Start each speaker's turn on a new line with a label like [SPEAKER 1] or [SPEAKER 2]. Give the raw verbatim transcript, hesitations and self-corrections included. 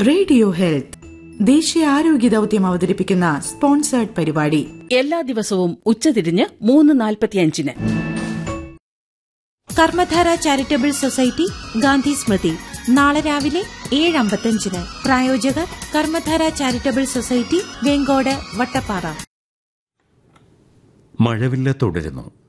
[SPEAKER 1] Radio health ദേശീയ ആരോഗ്യ ദൗത്യം അവതരിപ്പിക്കുന്ന സ്പോൺസേർഡ് പരിപാടി
[SPEAKER 2] എല്ലാ ദിവസവും ഉച്ചതിരിഞ്ഞ് മൂന്ന് നാൽപ്പത്തിയഞ്ചിന്.
[SPEAKER 3] കർമ്മധാര ചാരിറ്റബിൾ സൊസൈറ്റി ഗാന്ധി സ്മൃതി നാളെ രാവിലെ ഏഴ് അമ്പത്തഞ്ചിന്. പ്രായോജകർ കർമ്മധാര ചാരിറ്റബിൾ സൊസൈറ്റി, വെങ്കോട്, വട്ടപ്പാറ.
[SPEAKER 4] മഴവില്ല തുടരുന്നു.